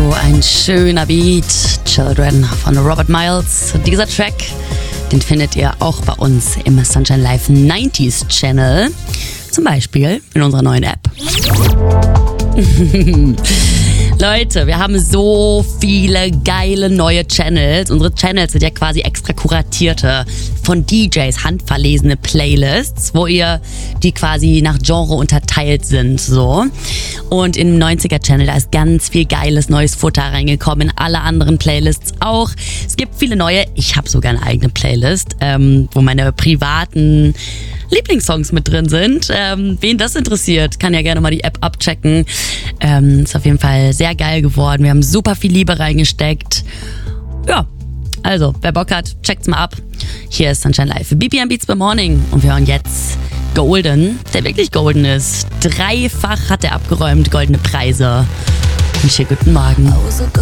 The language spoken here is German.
Ein schöner Beat, Children von Robert Miles. Dieser Track, den findet ihr auch bei uns im Sunshine Live 90s Channel. Zum Beispiel in unserer neuen App. Leute, wir haben so viele geile neue Channels. Unsere Channels sind ja quasi extra kuratierte, von DJs handverlesene Playlists, wo ihr die quasi nach Genre unterteilt sind, so. Und im 90er-Channel, da ist ganz viel geiles neues Futter reingekommen, in alle anderen Playlists auch. Es gibt viele neue, ich habe sogar eine eigene Playlist, wo meine privaten Lieblingssongs mit drin sind. Wen das interessiert, kann ja gerne mal die App abchecken. Ist auf jeden Fall sehr geil geworden. Wir haben super viel Liebe reingesteckt. Ja, also, wer Bock hat, checkt's mal ab. Hier ist Sunshine Live für BPM Beats by Morning. Und wir hören jetzt Golden, der wirklich golden ist. 3-fach hat er abgeräumt, goldene Preise. Und hier guten Morgen.